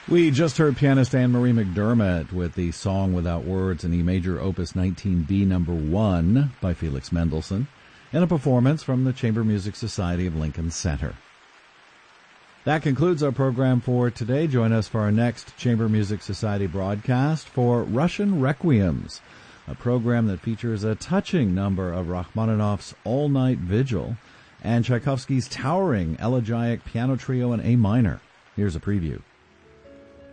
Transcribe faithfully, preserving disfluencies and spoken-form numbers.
We just heard pianist Anne-Marie McDermott with the Song Without Words in E major opus nineteen B number one by Felix Mendelssohn, in a performance from the Chamber Music Society of Lincoln Center. That concludes our program for today. Join us for our next Chamber Music Society broadcast for Russian Requiems, a program that features a touching number of Rachmaninoff's All-Night Vigil and Tchaikovsky's towering elegiac piano trio in A minor. Here's a preview.